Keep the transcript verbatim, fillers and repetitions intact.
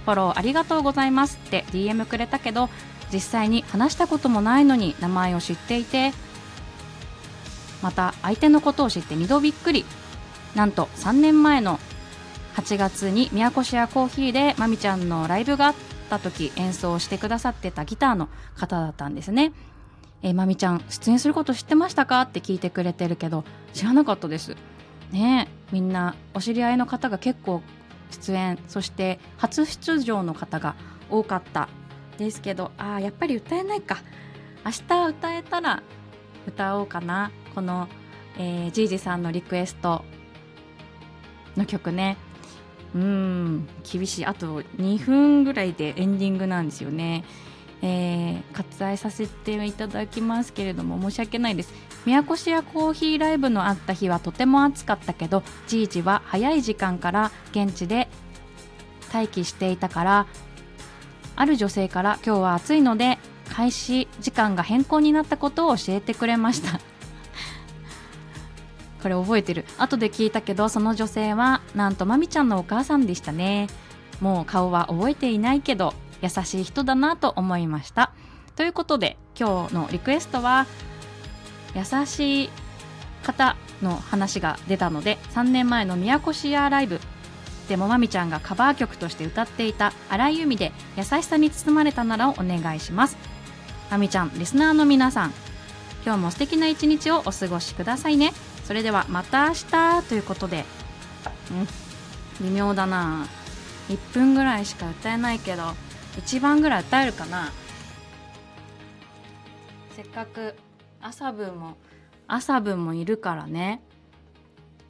フォローありがとうございますって ディーエム くれたけど、実際に話したこともないのに名前を知っていて、また相手のことを知ってにどびっくり。なんとさんねんまえのはちがつに宮古市やコーヒーでまみちゃんのライブがあった時演奏してくださってたギターの方だったんですね。えー、まみちゃん出演すること知ってましたかって聞いてくれてるけど、知らなかったですね。みんなお知り合いの方が結構出演、そして初出場の方が多かったですけど、あーやっぱり歌えないか。明日歌えたら歌おうかな。この、えー、ジージさんのリクエストの曲ね。うーん厳しい。あとにふんぐらいでエンディングなんですよね。えー、割愛させていただきますけれども申し訳ないです。宮古市やコーヒーライブのあった日はとても暑かったけど、じいじは早い時間から現地で待機していたから、ある女性から今日は暑いので開始時間が変更になったことを教えてくれましたこれ覚えてる。後で聞いたけど、その女性はなんとまみちゃんのお母さんでしたね。もう顔は覚えていないけど優しい人だなと思いました。ということで今日のリクエストは優しい方の話が出たので、さんねんまえの宮古市アライブでもまみちゃんがカバー曲として歌っていた荒井由実で優しさに包まれたならをお願いします。まみちゃん、リスナーの皆さん、今日も素敵な一日をお過ごしくださいね。それではまた明日ということで、うん、微妙だな。いっぷんぐらいしか歌えないけどいちばんぐらい歌えるかな。せっかく朝分も朝分もいるからね。